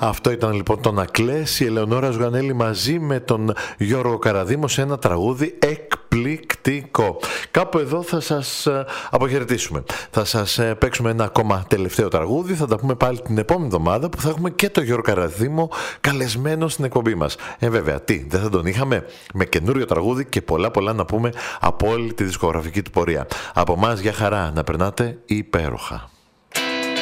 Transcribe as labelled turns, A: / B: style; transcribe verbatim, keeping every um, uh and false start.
A: Αυτό ήταν λοιπόν το «Να κλαις», η Ελεονόρα Ζουγανέλη μαζί με τον Γιώργο Καραδήμο σε ένα τραγούδι εκπληκτικό. Κάπου εδώ θα σας αποχαιρετήσουμε. Θα σας παίξουμε ένα ακόμα τελευταίο τραγούδι. Θα τα πούμε πάλι την επόμενη εβδομάδα που θα έχουμε και τον Γιώργο Καραδήμο καλεσμένο στην εκπομπή μας. Ε, βέβαια, τι, δεν θα τον είχαμε, με καινούριο τραγούδι και πολλά πολλά να πούμε από όλη τη δισκογραφική του πορεία. Από εμάς, για χαρά, να περνάτε υπέροχα.